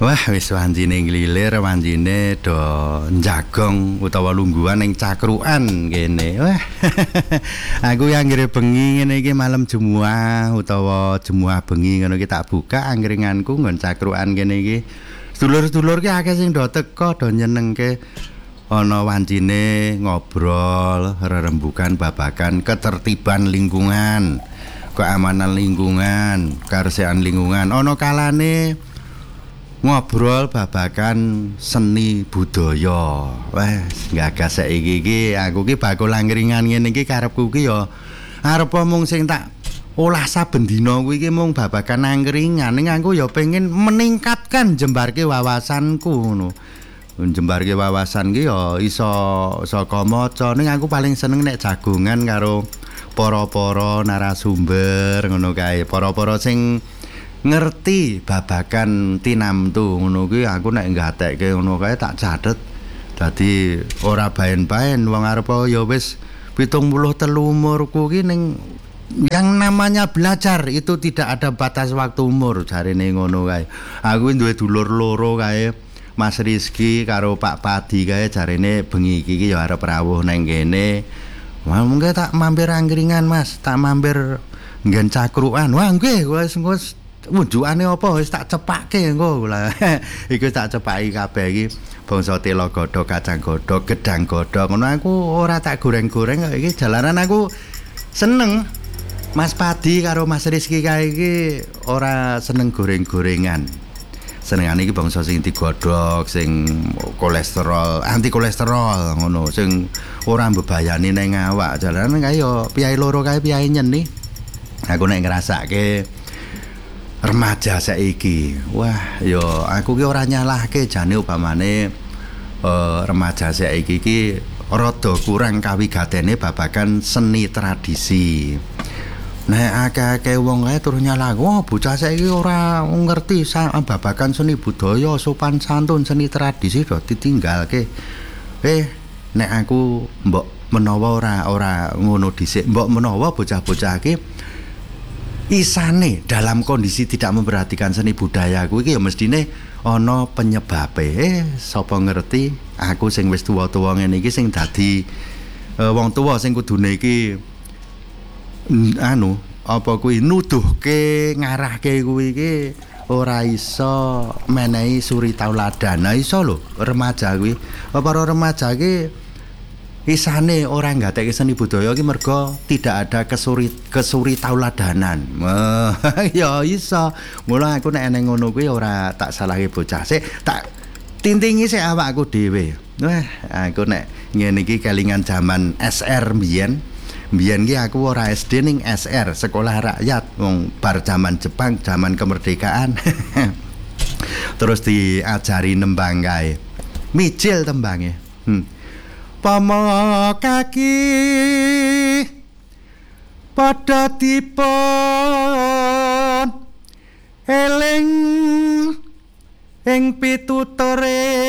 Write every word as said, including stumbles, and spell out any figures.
Wah, wis wancine nglilir, wancine do njagong utawa lungguhan ning cakrukan kene. Wah. Aku yang anggere bengi ngene iki malam Jumat utawa Jumat bengi ngono iki tak buka angkringanku nggon cakrukan kene iki. Sedulur-sedulur ki akeh sing do teko do nyenengke ana wancine ngobrol rerembugan babagan ketertiban lingkungan, keamanan lingkungan, kebersihan lingkungan. Ana kalane ngobrol babagan seni budaya. Wah, gagas saiki iki aku ki bakul angkringan ngene iki karepku ki ya arep mung sing tak olah saben dina kuwi iki mung babagan angkringan. Ning aku ya pengen meningkatkan jembarke wawasanku ngono. Jembarke wawasan ki ya iso saka maca. Ning aku paling seneng nek jagongan karo para-para narasumber ngono kae. Para-para sing ngerti babagan tinamtu ngono kuwi aku nek gatekke ngono kae tak catet. Dadi ora baen-baen wong arep ya wis pitung puluh telu umurku ki ning yang namanya belajar itu tidak ada batas waktu umur jarine ngono kae. Aku duwe dulur loro kae, Mas Rizky karo Pak Padi kae jarine bengi iki ya arep rawuh nang kene. Wah, mengke tak mampir angkringan Mas, tak mampir nggen cakrukan. Wah, nggih wis wis wujukane apa wis tak cepake engko lah. Iku tak cepaki kabeh iki bangsa tela godhog, kacang godhog, gedang godhog. Ngono aku ora tak goreng-goreng kok iki jalanan aku seneng. Mas Padi karo Mas Rizky kae iki ora seneng goreng-gorengan. Senengane iki bangsa sing digodhog, sing kolesterol, anti kolesterol ngono, sing ora mbebayani ning awak. Jalanan kae yo piyai loro kae piyai nyeni. Aku nek ngrasake remaja saiki, wah yo aku ki ora nyalahke jane upamane uh, remaja saiki ki rada kurang kawigatene babagan seni tradisi. Nek akeh-akeh wong kae terus nyalah, wah bocah saiki ora ngerti babagan seni budaya, sopan santun, seni tradisi do ditinggalke. Eh nek aku mbok menawa ora ora ngono dhisik, mbok menawa bocah-bocah ki isane dalam kondisi tidak memperhatikan seni budaya kuwi iki ya mestine ana penyebabe. Eh sapa ngerti aku sing wis tuwa-tuwa ngene iki sing dadi uh, wong tuwa sing kudune iki anu apa kuwi nuduhke ngarahke kuwi iki ora iso menehi suri tauladan. Nah iso lho remaja kuwi. Para remaja iki isane orang gatekke seni budaya iki mergo tidak ada kesuri kesuri tauladanan. Ya iso. Mula aku nek eneng ngono kuwi ora tak salahke bocah. Sik tak tintingi sik awakku dhewe. Wah, aku nek ngene iki kelingan zaman S R mbiyen. Mbiyen ki aku ora S D ning S R, Sekolah Rakyat, wong bar zaman Jepang, zaman kemerdekaan. Terus diajari nembang kae. Mijil tembange. Hmm. Pama kaki padha dipun eling ing pituture